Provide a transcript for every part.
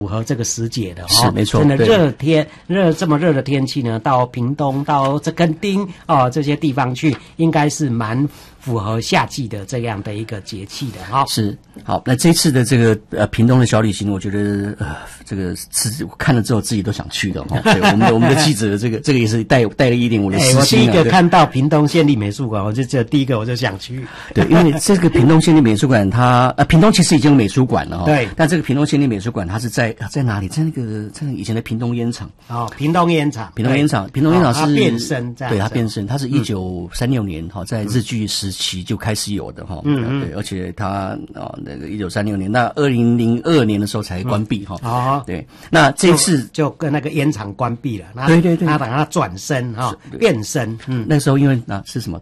符合这个时节的是没错， 真的这么热的天气呢，到屏东到这垦丁这些地方去，应该是蛮符合夏季的这样的一个节气的哈。 是好，那这次的这个屏东的小旅行，我觉得这个是看了之后自己都想去的哈。对，我们的记者这个也是带了一点我的私心我第一个看到屏东县立美术馆，第一个我就想去。 对，因为这个屏东县立美术馆它屏东其实已经有美术馆了哈。 对， 但这个屏东县立美术馆它是在哪里？在以前的屏东烟厂。 屏东烟厂是它变身这样。 对，它变身，它是1936年在日据时期就开始有的哈。对，而且它那个1936年，那2002年的时候才关闭哈。对，那这一次就跟那个烟厂关闭了。 对， 他等他转身变身。 那时候因为是什么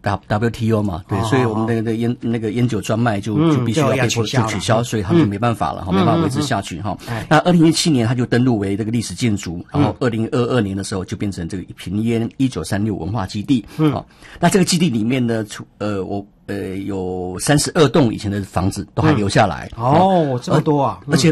？WTO 嘛，对，所以我们那个烟酒专卖就必须要被取消，所以他们就没办法了，没办法维持下去哈。那2017年他就登录为这个历史建筑，然后2022年的时候就变成这个屏烟1936文化基地。那这个基地里面呢，有32栋以前的房子都还留下来。 这么多啊！ 而且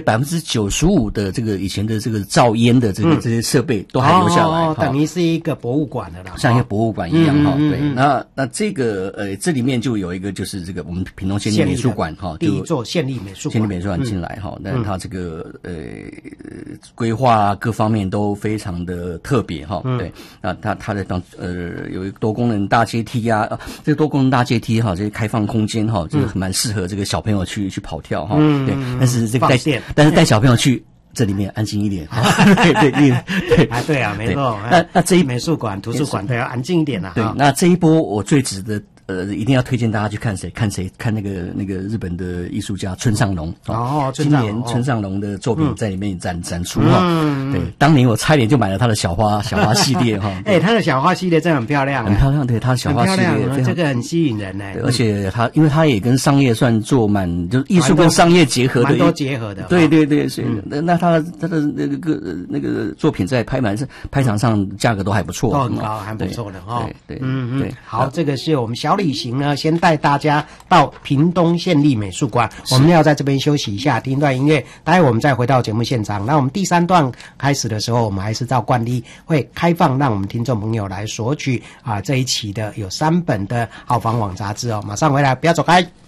95%的这个以前的这个造烟的这些设备都还留下来。 等于是一个博物馆的啦， 像一个博物馆一样哈。对，那这个这里面就有一个就是这个我们屏东县立美术馆哈， 第一座县立美术馆进来哈。那它这个规划各方面都非常的特别哈。对，那它的有一个多功能大阶梯啊，这个多功能大阶梯哈。开放空间哈，就是蛮适合这个小朋友去跑跳哈。对，但是这个带小朋友去这里面安静一点。 对啊，没错。那这一美术馆、图书馆都要安静一点啦。 对，那这一波我最值得一定要推荐大家去看谁？看那个日本的艺术家村上隆。今年村上隆的作品在里面展出哈。对，当年我差点就买了他的小花系列哈。 他的小花系列真的很漂亮， 很漂亮。对，他的小花系列这个很吸引人呢。 而且因为他也跟商业算做就是艺术跟商业结合的， 蛮多结合的。 对，所以那他的那个作品在拍场上价格都还不错， 都很高，还不错的哈。 对。 好，这个是我们小旅行呢，先带大家到屏东县立美术馆。我们要在这边休息一下，听一段音乐，待会我们再回到节目现场。那我们第3段开始的时候，我们还是照惯例会开放让我们听众朋友来索取这一期的有3本的好房网杂志哦。马上回来，不要走开。